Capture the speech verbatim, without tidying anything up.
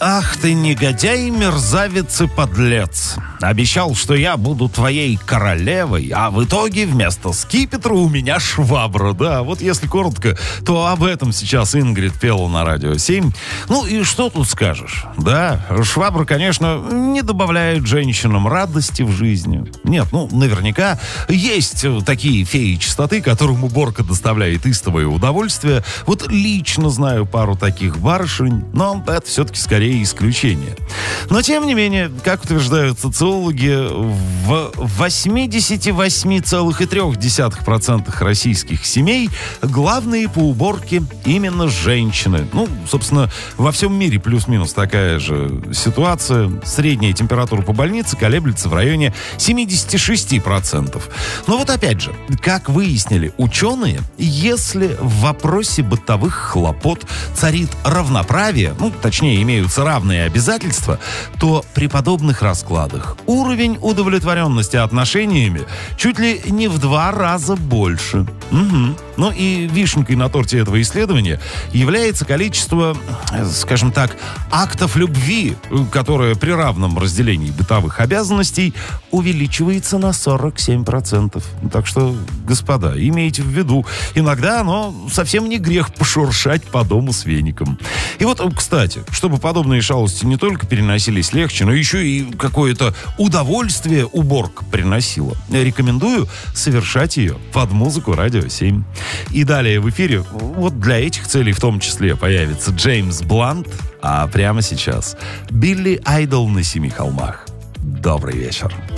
Ах ты, негодяй, мерзавец и подлец. Обещал, что я буду твоей королевой, а в итоге вместо скипетра у меня швабра. Да, вот если коротко, то об этом сейчас Ингрид пела на Радио семь. Ну и что тут скажешь? Да, швабра, конечно, не добавляет женщинам радости в жизни. Нет, ну, наверняка есть такие феи чистоты, которым уборка доставляет истовое удовольствие. Вот лично знаю пару таких барышень, но это все-таки скорее исключение. Но, тем не менее, как утверждают социологи, в восемьдесят восемь целых три десятых процента российских семей главные по уборке именно женщины. Ну, собственно, во всем мире плюс-минус такая же ситуация. Средняя температура по больнице колеблется в районе семьдесят шесть процентов. Но вот опять же, как выяснили ученые, если в вопросе бытовых хлопот царит равноправие, ну, точнее, имеются равные обязательства, то при подобных раскладах уровень удовлетворенности отношениями чуть ли не в два раза больше. Угу. Ну и вишенкой на торте этого исследования является количество, скажем так, актов любви, которое при равном разделении бытовых обязанностей увеличивается на сорок семь процентов. Так что, господа, имейте в виду, иногда оно совсем не грех пошуршать по дому с веником. И вот, кстати, чтобы подобные шалости не только переносились легче, но еще и какое-то удовольствие уборка приносила, рекомендую совершать ее под музыку Радио семь. И далее в эфире, вот для этих целей в том числе, появится Джеймс Блант, а прямо сейчас Билли Айдол на Семи холмах. Добрый вечер.